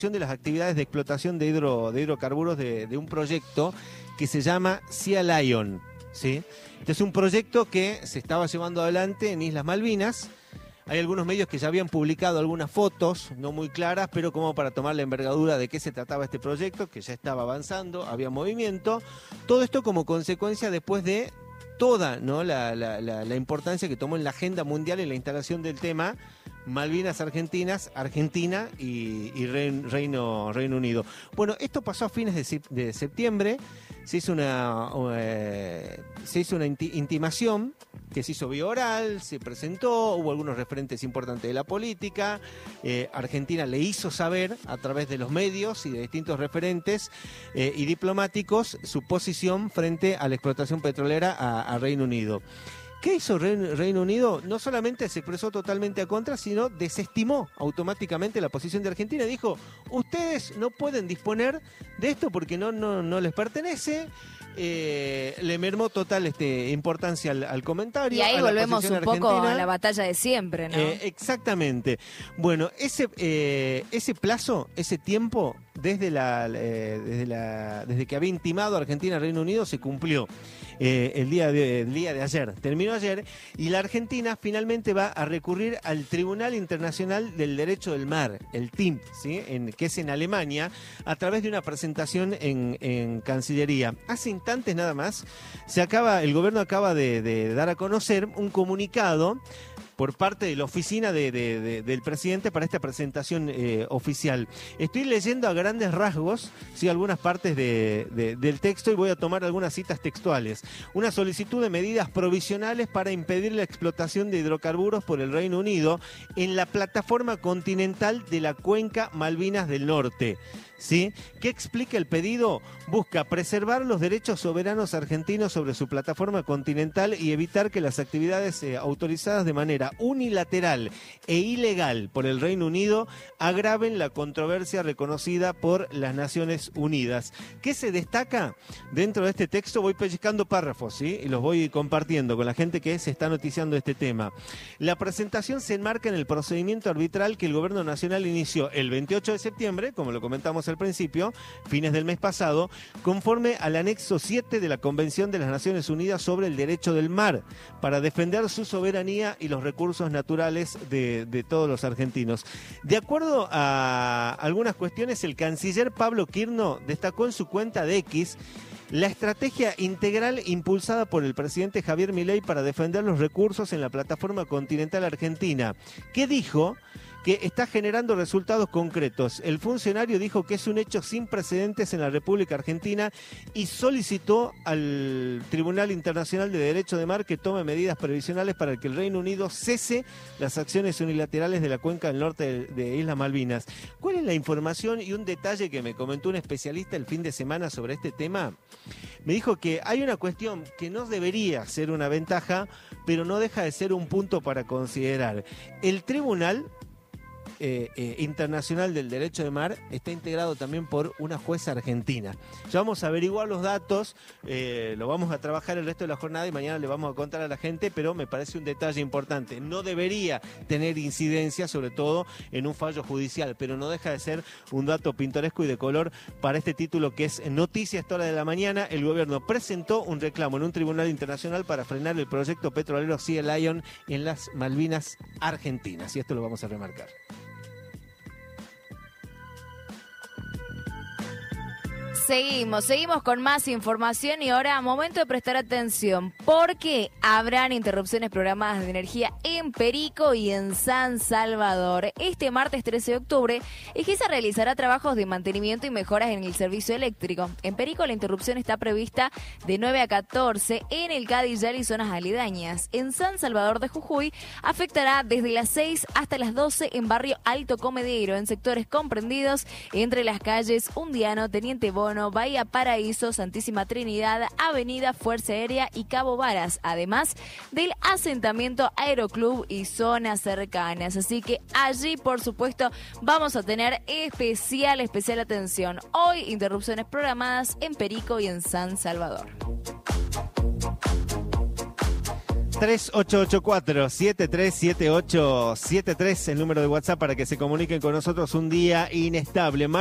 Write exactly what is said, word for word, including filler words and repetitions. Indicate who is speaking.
Speaker 1: de las actividades de explotación de, hidro, de hidrocarburos de, de un proyecto que se llama Sea Lion, ¿sí? Este es un proyecto que se estaba llevando adelante en Islas Malvinas. Hay algunos medios que ya habían publicado algunas fotos, no muy claras, pero como para tomar la envergadura de qué se trataba este proyecto, que ya estaba avanzando, había movimiento. Todo esto como consecuencia después de toda, ¿no?, la, la, la, la importancia que tomó en la agenda mundial en la instalación del tema Malvinas Argentinas, Argentina y, y Reino, Reino Unido. Bueno, esto pasó a fines de, de septiembre, se hizo una, eh, se hizo una inti, intimación que se hizo vía oral, se presentó, hubo algunos referentes importantes de la política, eh, Argentina le hizo saber a través de los medios y de distintos referentes eh, y diplomáticos su posición frente a la explotación petrolera a, a Reino Unido. ¿Qué hizo Reino, Reino Unido? No solamente se expresó totalmente a contra, sino desestimó automáticamente la posición de Argentina. Dijo, ustedes no pueden disponer de esto porque no, no, no les pertenece. Eh, le mermó total este, importancia al, al comentario.
Speaker 2: Y ahí
Speaker 1: a
Speaker 2: volvemos un
Speaker 1: argentina.
Speaker 2: poco a la batalla de siempre, ¿no?
Speaker 1: Eh, exactamente. Bueno, ese, eh, ese plazo, ese tiempo, desde, la, eh, desde, la, desde que había intimado Argentina al Reino Unido, se cumplió. Eh, el, día de, el día de ayer, terminó ayer, y la Argentina finalmente va a recurrir al Tribunal Internacional del Derecho del Mar, el T I M, ¿sí? en, que es en Alemania, a través de una presentación en, en Cancillería. Hace instantes nada más, se acaba, el gobierno acaba de, de dar a conocer un comunicado por parte de la oficina de, de, de, del presidente para esta presentación eh, oficial. Estoy leyendo a grandes rasgos, sí, algunas partes de, de, del texto, y voy a tomar algunas citas textuales. Una solicitud de medidas provisionales para impedir la explotación de hidrocarburos por el Reino Unido en la plataforma continental de la cuenca Malvinas del Norte. ¿Sí? ¿Qué explica el pedido? Busca preservar los derechos soberanos argentinos sobre su plataforma continental y evitar que las actividades eh, autorizadas de manera unilateral e ilegal por el Reino Unido agraven la controversia reconocida por las Naciones Unidas. ¿Qué se destaca dentro de este texto? Voy pellizcando párrafos, ¿sí? Y los voy compartiendo con la gente que se está noticiando este tema. La presentación se enmarca en el procedimiento arbitral que el Gobierno Nacional inició el veintiocho de septiembre, como lo comentamos al principio, fines del mes pasado, conforme al anexo siete de la Convención de las Naciones Unidas sobre el Derecho del Mar, para defender su soberanía y los recursos naturales de, de todos los argentinos. De acuerdo a algunas cuestiones, el canciller Pablo Quirno destacó en su cuenta de X la estrategia integral impulsada por el presidente Javier Milei para defender los recursos en la plataforma continental argentina. ¿Qué dijo? Que está generando resultados concretos. El funcionario dijo que es un hecho sin precedentes en la República Argentina y solicitó al Tribunal Internacional de Derecho de Mar que tome medidas previsionales para que el Reino Unido cese las acciones unilaterales de la cuenca del norte de, de Islas Malvinas. ¿Cuál es la información y un detalle que me comentó un especialista el fin de semana sobre este tema? Me dijo que hay una cuestión que no debería ser una ventaja, pero no deja de ser un punto para considerar. El tribunal Eh, eh, internacional del derecho de mar está integrado también por una jueza argentina. Ya vamos a averiguar los datos, eh, lo vamos a trabajar el resto de la jornada y mañana le vamos a contar a la gente, pero me parece un detalle importante. No debería tener incidencia, sobre todo en un fallo judicial, pero no deja de ser un dato pintoresco y de color para este título que es noticia a esta hora de la mañana. El gobierno presentó un reclamo en un tribunal internacional para frenar el proyecto petrolero Sea Lion en las Malvinas Argentinas, y esto lo vamos a remarcar.
Speaker 2: Seguimos, seguimos con más información y ahora momento de prestar atención porque habrán interrupciones programadas de energía en Perico y en San Salvador. Este martes trece de octubre, EGESA realizará trabajos de mantenimiento y mejoras en el servicio eléctrico. En Perico la interrupción está prevista de nueve a catorce en el Cadillal y zonas aledañas. En San Salvador de Jujuy afectará desde las seis hasta las doce en barrio Alto Comedero, en sectores comprendidos entre las calles Undiano, Teniente Bono, Bahía Paraíso, Santísima Trinidad, Avenida Fuerza Aérea y Cabo Varas, además del asentamiento Aeroclub y zonas cercanas. Así que allí, por supuesto, vamos a tener especial, especial atención. Hoy, interrupciones programadas en Perico y en San Salvador.
Speaker 1: tres ocho ocho cuatro, siete tres siete ocho siete tres, el número de WhatsApp para que se comuniquen con nosotros. Un día inestable.